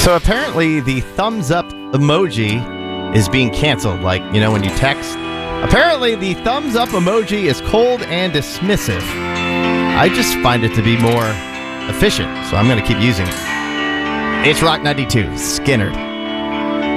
So apparently the thumbs up emoji is being canceled. Like, you know, when you text. Apparently the thumbs up emoji is cold and dismissive. I just find it to be more efficient, so I'm going to keep using it. It's Rock 92, Skinner.